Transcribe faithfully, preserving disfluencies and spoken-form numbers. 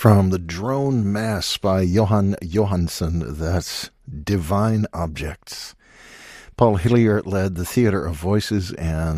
From the Drone Mass by Johan Johansson, that's Divine Objects. Paul Hillier led the Theater of Voices, and